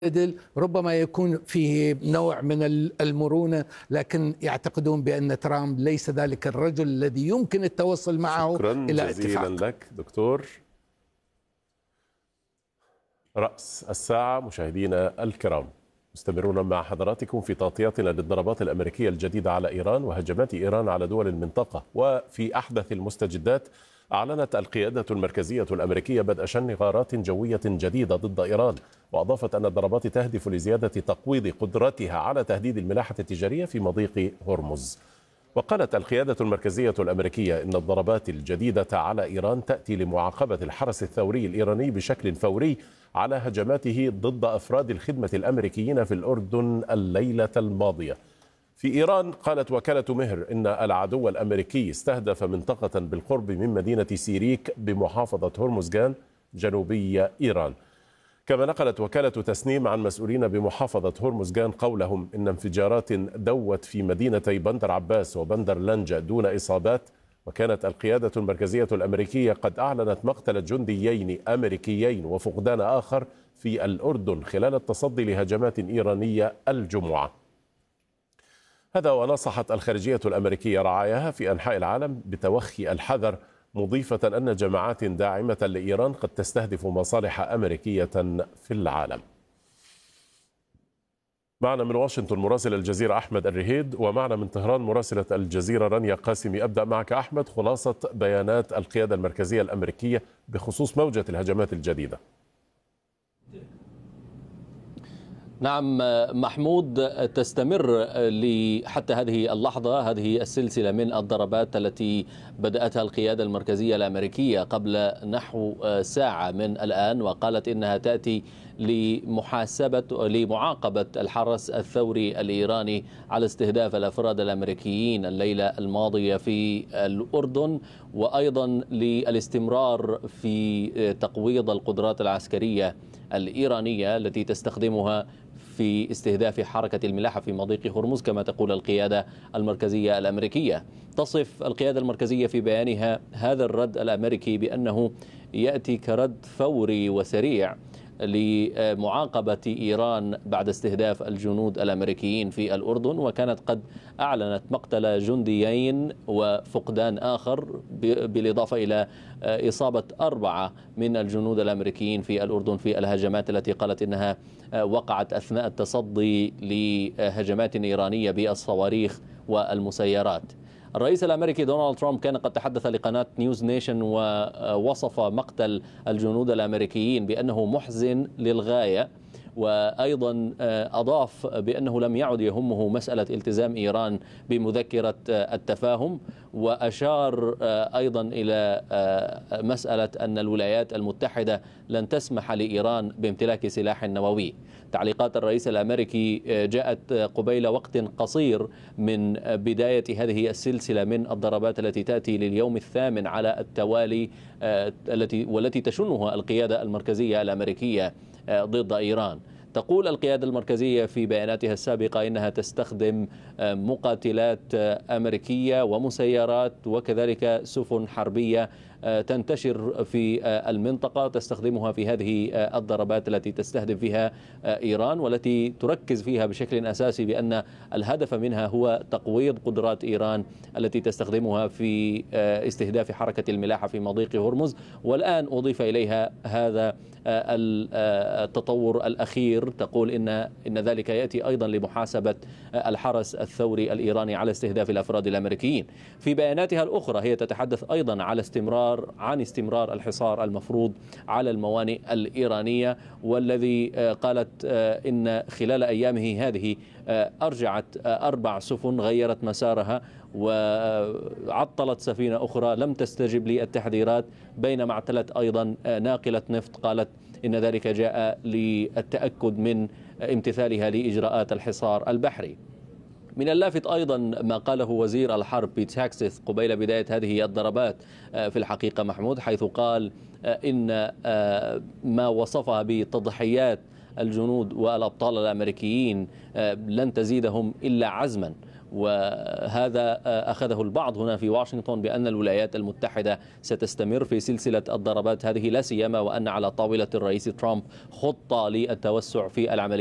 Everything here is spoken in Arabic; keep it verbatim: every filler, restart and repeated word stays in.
ربما يكون فيه نوع من المرونة، لكن يعتقدون بأن ترامب ليس ذلك الرجل الذي يمكن التوصل معه شكرا إلى جزيلا اتفاق. لك دكتور. رأس الساعة مشاهدينا الكرام، مستمرون مع حضراتكم في تغطياتنا للضربات الأمريكية الجديدة على إيران وهجمات إيران على دول المنطقة. وفي أحدث المستجدات، أعلنت القيادة المركزية الأمريكية بدء شن غارات جوية جديدة ضد إيران، وأضافت أن الضربات تهدف لزيادة تقويض قدرتها على تهديد الملاحة التجارية في مضيق هرمز. وقالت القيادة المركزية الأمريكية إن الضربات الجديدة على إيران تأتي لمعاقبة الحرس الثوري الإيراني بشكل فوري على هجماته ضد أفراد الخدمة الأمريكيين في الأردن الليلة الماضية. في إيران، قالت وكالة مهر إن العدو الأمريكي استهدف منطقة بالقرب من مدينة سيريك بمحافظة هرمزغان جنوبي إيران. كما نقلت وكالة تسنيم عن مسؤولين بمحافظة هرمزغان قولهم إن انفجارات دوت في مدينتي بندر عباس وبندر لنجا دون إصابات. وكانت القيادة المركزية الأمريكية قد أعلنت مقتل جنديين أمريكيين وفقدان آخر في الأردن خلال التصدي لهجمات إيرانية الجمعة. هذا ونصحت الخارجية الأمريكية رعاياها في أنحاء العالم بتوخي الحذر، مضيفة أن جماعات داعمة لإيران قد تستهدف مصالح أمريكية في العالم. معنا من واشنطن مراسل الجزيرة أحمد الرهيد، ومعنا من طهران مراسلة الجزيرة رانيا قاسمي. أبدأ معك أحمد، خلاصة بيانات القيادة المركزية الأمريكية بخصوص موجة الهجمات الجديدة. نعم محمود، تستمر حتى هذه اللحظة هذه السلسلة من الضربات التي بدأتها القيادة المركزية الأمريكية قبل نحو ساعة من الآن، وقالت إنها تأتي لمحاسبة لمعاقبة الحرس الثوري الإيراني على استهداف الأفراد الأمريكيين الليلة الماضية في الأردن، وأيضا للاستمرار في تقويض القدرات العسكرية الإيرانية التي تستخدمها في استهداف حركة الملاحة في مضيق هرمز كما تقول القيادة المركزية الأمريكية. تصف القيادة المركزية في بيانها هذا الرد الأمريكي بأنه يأتي كرد فوري وسريع لمعاقبة إيران بعد استهداف الجنود الأمريكيين في الأردن، وكانت قد أعلنت مقتل جنديين وفقدان آخر، بالإضافة إلى إصابة أربعة من الجنود الأمريكيين في الأردن في الهجمات التي قالت إنها وقعت أثناء التصدي لهجمات إيرانية بالصواريخ والمسيرات. الرئيس الأمريكي دونالد ترامب كان قد تحدث لقناة نيوز نيشن ووصف مقتل الجنود الأمريكيين بأنه محزن للغاية، وأيضا أضاف بأنه لم يعد يهمه مسألة التزام إيران بمذكرة التفاهم، وأشار أيضا إلى مسألة أن الولايات المتحدة لن تسمح لإيران بامتلاك سلاح نووي. تعليقات الرئيس الأمريكي جاءت قبيل وقت قصير من بداية هذه السلسلة من الضربات التي تأتي لليوم الثامن على التوالي التي والتي تشنها القيادة المركزية الأمريكية ضد إيران. تقول القيادة المركزية في بياناتها السابقة إنها تستخدم مقاتلات أمريكية ومسيرات وكذلك سفن حربية تنتشر في المنطقة تستخدمها في هذه الضربات التي تستهدف فيها إيران، والتي تركز فيها بشكل أساسي بأن الهدف منها هو تقويض قدرات إيران التي تستخدمها في استهداف حركة الملاحة في مضيق هرمز. والآن أضيف إليها هذا التطور الأخير، تقول إن إن ذلك يأتي أيضا لمحاسبة الحرس الثوري الإيراني على استهداف الأفراد الأمريكيين. في بياناتها الأخرى هي تتحدث أيضا على استمرار عن استمرار الحصار المفروض على الموانئ الإيرانية، والذي قالت إن خلال أيامه هذه أرجعت أربع سفن غيرت مسارها، وعطلت سفينة أخرى لم تستجب للتحذيرات، بينما اعتلت أيضا ناقلة نفط قالت إن ذلك جاء للتأكد من امتثالها لإجراءات الحصار البحري. من اللافت أيضا ما قاله وزير الحرب بيت هاكسيث قبيل بداية هذه الضربات في الحقيقة محمود، حيث قال إن ما وصفها بتضحيات الجنود والأبطال الأمريكيين لن تزيدهم إلا عزما، وهذا أخذه البعض هنا في واشنطن بأن الولايات المتحدة ستستمر في سلسلة الضربات هذه، لا سيما وأن على طاولة الرئيس ترامب خطة للتوسع في العملية